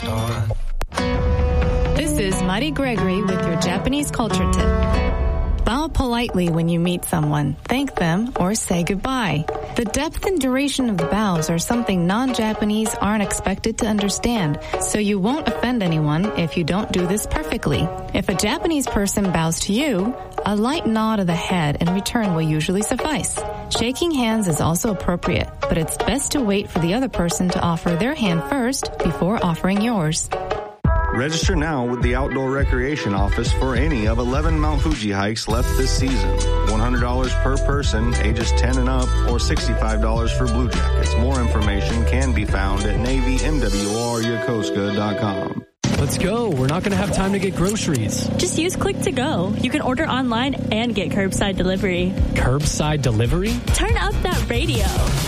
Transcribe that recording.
start. This is Mari Gregory with your Japanese culture tip. Bow politely when you meet someone, thank them, or say goodbye. The depth and duration of the bows are something non-Japanese aren't expected to understand, so you won't offend anyone if you don't do this perfectly. If a Japanese person bows to you, a light nod of the head in return will usually suffice. Shaking hands is also appropriate, but it's best to wait for the other person to offer their hand first before offering yours. Register now with the Outdoor Recreation Office for any of 11 Mount Fuji hikes left this season. $100 per person, ages 10 and up, or $65 for Blue Jackets. More information can be found at NavyMWRYokosuka.com. Let's go. We're not going to have time to get groceries. Just use Click to Go. You can order online and get curbside delivery. Curbside delivery? Turn up that radio.